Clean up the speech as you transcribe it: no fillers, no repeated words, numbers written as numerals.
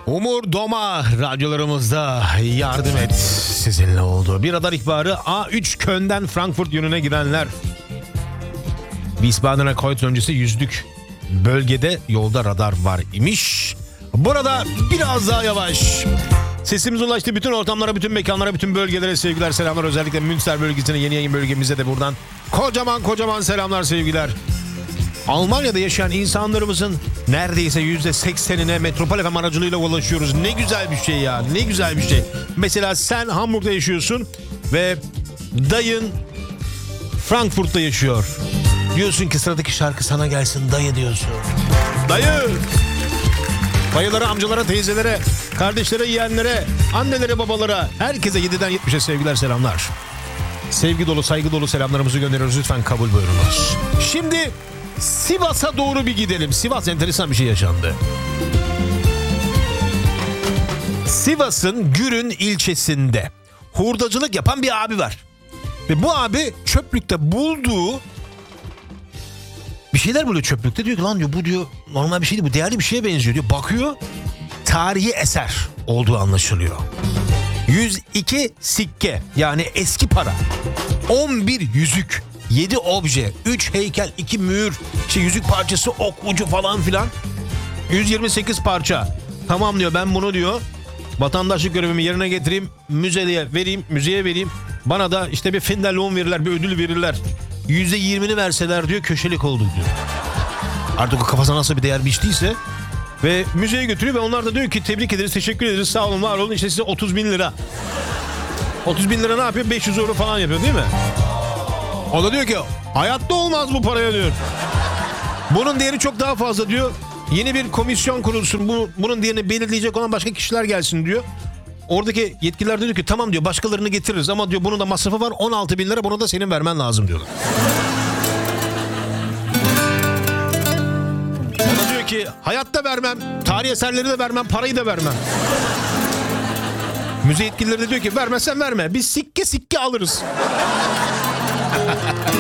Umur Doma radyolarımızda yardım et sizinle oldu. Bir radar ihbarı A3 Köln'den Frankfurt yönüne gidenler. Wiesbaden'a Kreuz öncesi yüzlük bölgede yolda radar var imiş. Burada biraz daha yavaş. Sesimiz ulaştı bütün ortamlara, bütün mekanlara, bütün bölgelere sevgiler, selamlar. Özellikle Münster bölgesine, yeni yayın bölgemize de buradan kocaman selamlar, sevgiler. Almanya'da yaşayan insanlarımızın neredeyse %80'ine Metropol FM aracılığıyla ulaşıyoruz. Ne güzel bir şey ya, ne güzel bir şey. Mesela sen Hamburg'da yaşıyorsun ve dayın Frankfurt'ta yaşıyor. Diyorsun ki sıradaki şarkı sana gelsin dayı diyorsun. Dayı! Dayılara, amcalara, teyzelere, kardeşlere, yeğenlere, annelere, babalara, herkese 7'den 70'e sevgiler, selamlar. Sevgi dolu, saygı dolu selamlarımızı gönderiyoruz. Lütfen kabul buyurunuz. Şimdi Sivas'a doğru bir gidelim. Sivas enteresan bir şey yaşandı. Sivas'ın Gürün ilçesinde hurdacılık yapan bir abi var. Ve bu abi çöplükte bulduğu bir şeyler buluyor çöplükte. Diyor ki lan diyor, bu diyor normal bir şey değil, bu değerli bir şeye benziyor diyor. Bakıyor, tarihi eser olduğu anlaşılıyor. 102 sikke, yani eski para, 11 yüzük, 7 obje, 3 heykel, 2 mühür, yüzük parçası, ok ucu falan filan. 128 parça. Tamam diyor, ben bunu diyor vatandaşlık görevimi yerine getireyim, müzeye vereyim. Bana da işte bir finderlohn verirler, bir ödül verirler. %20'ni verseler diyor, köşelik olduk diyor. Artık o kafasına nasıl bir değer biçtiyse. Ve müzeye götürüyor ve onlar da diyor ki tebrik ederiz, teşekkür ederiz, sağ olun, var olun, işte size 30 bin lira. 30 bin lira ne yapıyor? 500 euro falan yapıyor değil mi? O da diyor ki hayatta olmaz bu paraya diyor. Bunun değeri çok daha fazla diyor. Yeni bir komisyon kurulsun, bunun değerini belirleyecek olan başka kişiler gelsin diyor. Oradaki yetkililer diyor ki tamam diyor, başkalarını getiririz ama diyor bunun da masrafı var, 16 bin lira, bunu da senin vermen lazım diyorlar. O da diyor ki hayatta vermem, tarihi eserleri de vermem, parayı da vermem. Müze yetkilileri de diyor ki vermezsen verme, biz sikke alırız.